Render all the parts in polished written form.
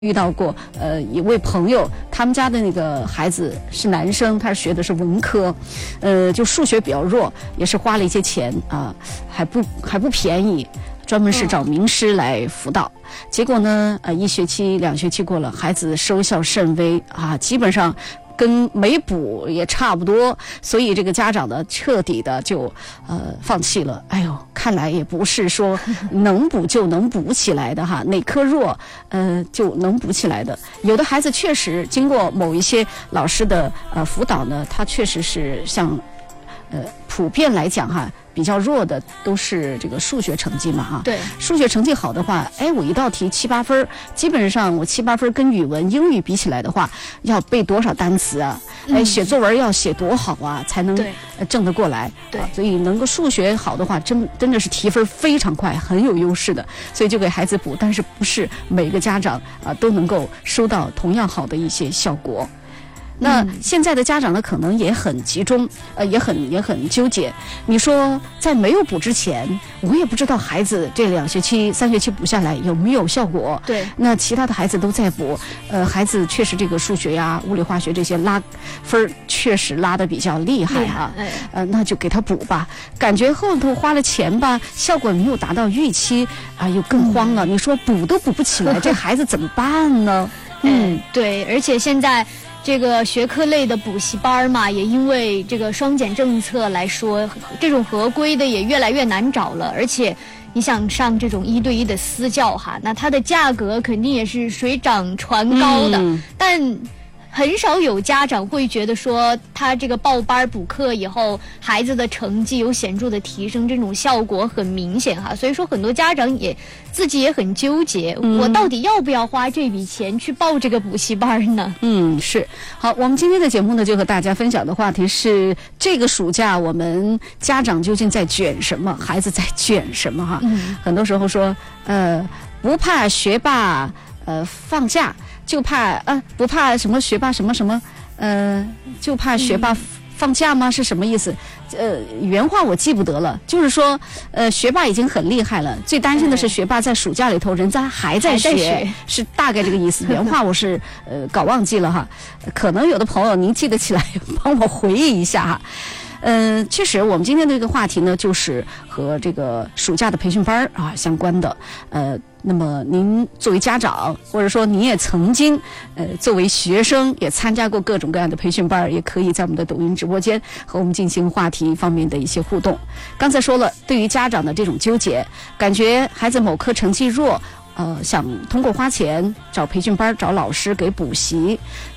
遇到过一位朋友，他们家的那个孩子是男生，他学的是文科，就数学比较弱，也是花了一些钱啊，还不便宜，专门是找名师来辅导。结果呢，1学期2学期过了，孩子收效甚微啊，基本上跟没补也差不多，所以这个家长呢彻底的就放弃了。哎呦，看来也不是说能补就能补起来的哈，哪科弱就能补起来的。有的孩子确实经过某一些老师的辅导呢，他确实是像普遍来讲哈，比较弱的都是这个数学成绩嘛哈。 对， 数学成绩好的话，哎，我一道题7、8分，基本上我7、8分跟语文、英语比起来的话，要背多少单词啊？哎，写作文要写多好啊，才能挣得过来。 对， 所以能够数学好的话，真的是提分非常快，很有优势的。所以就给孩子补，但是不是每个家长都能够收到同样好的一些效果。那现在的家长呢，可能也很集中，也很纠结。你说在没有补之前，我也不知道孩子这2学期、3学期补下来有没有效果。 对， 那其他的孩子都在补，孩子确实这个数学呀、物理、化学这些拉分确实拉得比较厉害哈。那就给他补吧。感觉后头花了钱吧，效果没有达到预期啊，又更慌了。你说补都补不起来，这孩子怎么办呢？ 对，而且现在这个学科类的补习班嘛，也因为这个双减政策来说，这种合规的也越来越难找了。而且你想上这种1对1的私教哈，那它的价格肯定也是水涨船高的。但很少有家长会觉得说他这个报班补课以后孩子的成绩有显著的提升，这种效果很明显哈。所以说很多家长自己也很纠结，我到底要不要花这笔钱去报这个补习班呢？ 是。好，我们今天的节目呢，就和大家分享的话题是这个暑假我们家长究竟在卷什么，孩子在卷什么哈。很多时候说不怕学霸放假，就怕不怕什么学霸什么什么就怕学霸放假吗？是什么意思？原话我记不得了，就是说学霸已经很厉害了，最担心的是学霸在暑假里头人家还在学，是大概这个意思。原话我是搞忘记了哈，可能有的朋友您记得起来帮我回忆一下哈。确实我们今天的这个话题呢，就是和这个暑假的培训班相关的。那么您作为家长，或者说你也曾经作为学生也参加过各种各样的培训班，也可以在我们的抖音直播间和我们进行话题方面的一些互动。刚才说了，对于家长的这种纠结，感觉孩子某科成绩弱，想通过花钱找培训班找老师给补习，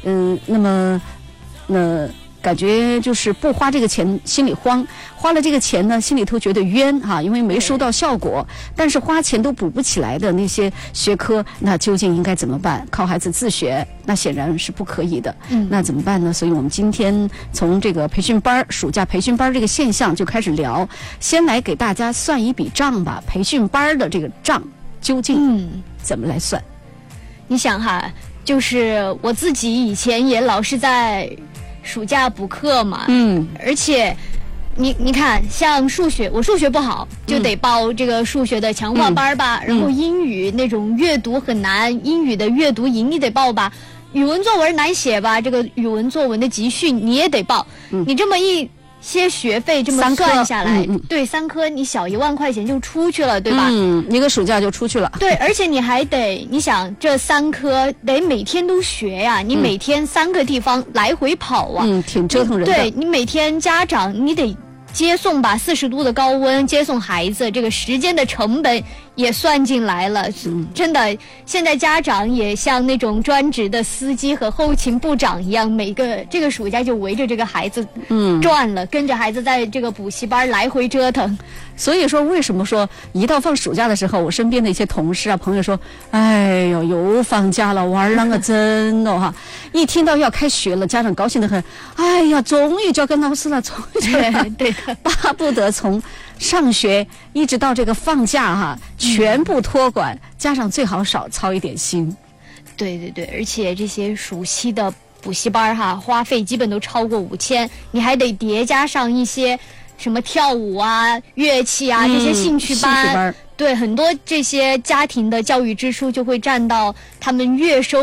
那感觉就是不花这个钱心里慌，花了这个钱呢心里头觉得冤哈，因为没收到效果。但是花钱都补不起来的那些学科，那究竟应该怎么办？靠孩子自学那显然是不可以的。那怎么办呢？所以我们今天从这个培训班暑假培训班这个现象就开始聊，先来给大家算一笔账吧。培训班的这个账究竟怎么来算？ 你想哈，就是我自己以前也老是在暑假补课嘛，而且你看，像数学，我数学不好，就得报这个数学的强化班吧，然后英语那种阅读很难，英语的阅读营你得报吧，语文作文难写吧，这个语文作文的集训你也得报，你这么一些学费这么算下来，对，3科你小1万块钱就出去了，对吧？ 一个暑假就出去了。 对，而且你还得，你想这3科得每天都学呀，你每天3个地方来回跑啊， 挺折腾人的。 对，你每天家长你得接送吧，40度的高温接送孩子，这个时间的成本也算进来了。真的，现在家长也像那种专职的司机和后勤部长一样，每个这个暑假就围着这个孩子转了，跟着孩子在这个补习班来回折腾。 所以说，为什么说一到放暑假的时候，我身边的一些同事朋友说，哎呦，又放假了，玩啷个真哦哈！一听到要开学了，家长高兴得很，哎呀，终于交给老师了，终于对， 巴不得从上学一直到这个放假哈，全部托管，家长最好少操一点心。 对，而且这些暑期的补习班哈，花费基本都超过5000，你还得叠加上一些什么跳舞啊、乐器啊这些兴趣班， 对，很多这些家庭的教育支出就会占到他们月收